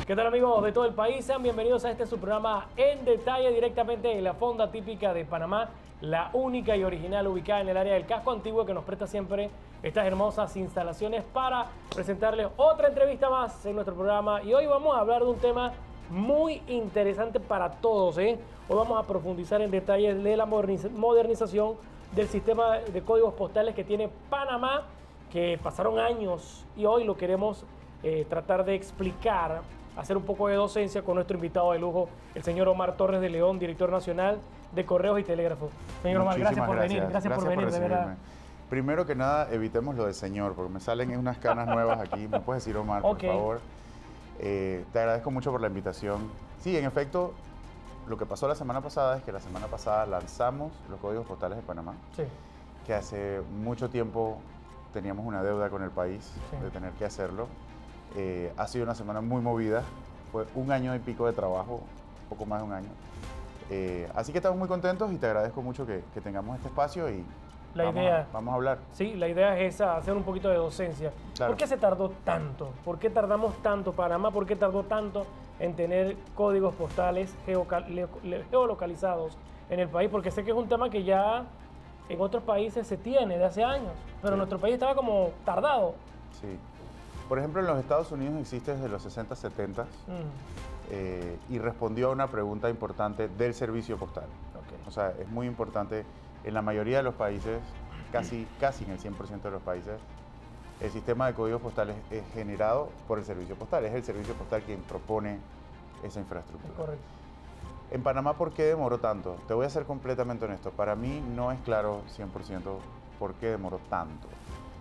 ¿Qué tal, amigos de todo el país? Sean bienvenidos a este su programa En Detalle, directamente de la Fonda Típica de Panamá, la única y original ubicada en el área del casco antiguo, que nos presta siempre estas hermosas instalaciones para presentarles otra entrevista más en nuestro programa. Y hoy vamos a hablar de un tema muy interesante para todos, Hoy vamos a profundizar en detalles de la modernización del sistema de códigos postales que tiene Panamá, que pasaron años y hoy lo queremos tratar de explicar, hacer un poco de docencia con nuestro invitado de lujo, el señor Omar Torres de León, director nacional de Correos y Telégrafos. Señor Omar, gracias por venir. Gracias por venir, de verdad. Primero que nada, evitemos lo de señor, porque me salen unas canas nuevas aquí. ¿Me puedes decir Omar, por favor? Te agradezco mucho por la invitación. Sí, en efecto, lo que pasó la semana pasada es que la semana pasada lanzamos los códigos postales de Panamá, que hace mucho tiempo teníamos una deuda con el país de tener que hacerlo. Ha sido una semana muy movida, fue un año y pico de trabajo, poco más de un año. Así que estamos muy contentos y te agradezco mucho que tengamos este espacio y vamos a hablar. Sí, la idea es esa, hacer un poquito de docencia. Claro. ¿Por qué se tardó tanto? ¿Por qué tardamos tanto, Panamá? ¿Por qué tardó tanto en tener códigos postales geolocalizados en el país? Porque sé que es un tema que ya en otros países se tiene de hace años, pero en nuestro país estaba como tardado. Sí. Por ejemplo, en los Estados Unidos existe desde los 60, 70 y respondió a una pregunta importante del servicio postal. O sea, es muy importante. En la mayoría de los países, casi en el 100% de los países, el sistema de códigos postales es generado por el servicio postal. Es el servicio postal quien propone esa infraestructura. Correcto. En Panamá, ¿por qué demoró tanto? Te voy a ser completamente honesto. Para mí no es claro 100% por qué demoró tanto.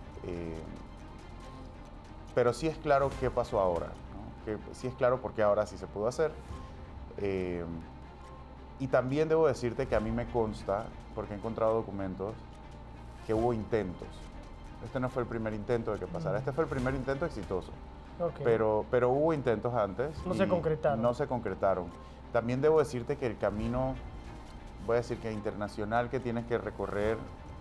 Pero sí es claro qué pasó ahora, ¿no? Que sí es claro por qué ahora sí se pudo hacer. Y también debo decirte que a mí me consta, porque he encontrado documentos, que hubo intentos. Este no fue el primer intento de que pasara, este fue el primer intento exitoso. Pero hubo intentos antes. No se concretaron. No se concretaron. También debo decirte que el camino, voy a decir que internacional que tienes que recorrer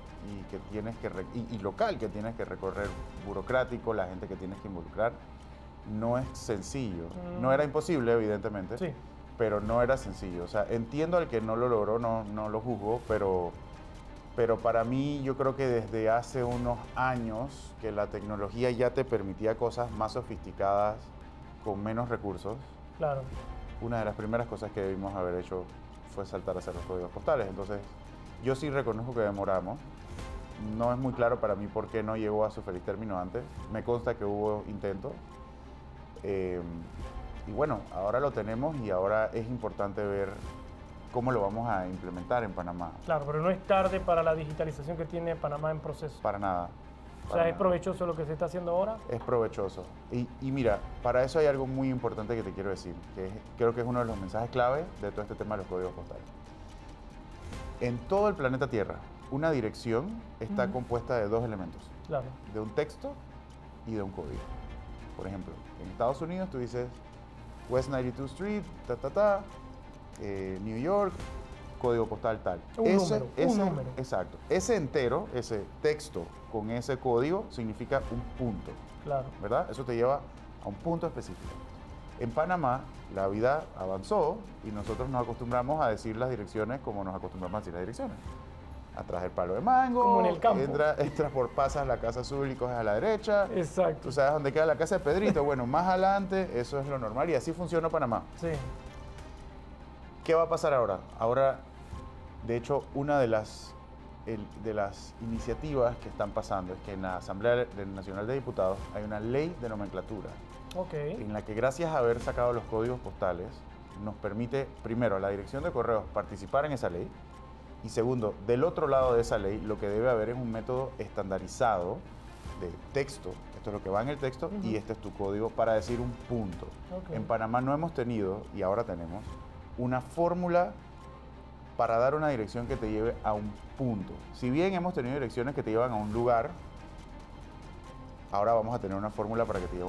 y local que tienes que recorrer, burocrático, la gente que tienes que involucrar, no es sencillo. No era imposible, evidentemente, pero no era sencillo. O sea, entiendo al que no lo logró, no lo juzgo, pero para mí yo creo que desde hace unos años que la tecnología ya te permitía cosas más sofisticadas con menos recursos. Claro. Una de las primeras cosas que debimos haber hecho fue saltar a hacer los códigos postales. Entonces, yo sí reconozco que demoramos. No es muy claro para mí por qué no llegó a su feliz término antes. Me consta que hubo intentos. Y bueno, ahora lo tenemos y ahora es importante ver cómo lo vamos a implementar en Panamá. Claro, pero no es tarde para la digitalización que tiene Panamá en proceso. Para nada. O sea, ¿es provechoso lo que se está haciendo ahora? Es provechoso. Y mira, para eso hay algo muy importante que te quiero decir, creo que es uno de los mensajes clave de todo este tema de los códigos postales. En todo el planeta Tierra, una dirección está compuesta de dos elementos. Claro. De un texto y de un código. Por ejemplo, en Estados Unidos tú dices West 92 Street, New York, código postal tal. Un número. Exacto. Ese entero, ese texto con ese código significa un punto. Claro. ¿Verdad? Eso te lleva a un punto específico. En Panamá, la vida avanzó y nosotros nos acostumbramos a decir las direcciones como nos acostumbramos a decir las direcciones. Atrás del palo de mango, como en el campo. Entras por pasas la casa azul y coges a la derecha. Exacto. Tú sabes dónde queda la casa de Pedrito. Bueno, más adelante, eso es lo normal y así funciona Panamá. Sí. ¿Qué va a pasar ahora? Ahora, de hecho, una de las iniciativas que están pasando es que en la Asamblea Nacional de Diputados hay una ley de nomenclatura en la que, gracias a haber sacado los códigos postales, nos permite, primero, a la Dirección de Correos participar en esa ley y, segundo, del otro lado de esa ley, lo que debe haber es un método estandarizado de texto. Esto es lo que va en el texto y este es tu código para decir un punto. En Panamá no hemos tenido, y ahora tenemos, una fórmula para dar una dirección que te lleve a un punto. Si bien hemos tenido direcciones que te llevan a un lugar, ahora vamos a tener una fórmula para que te lleve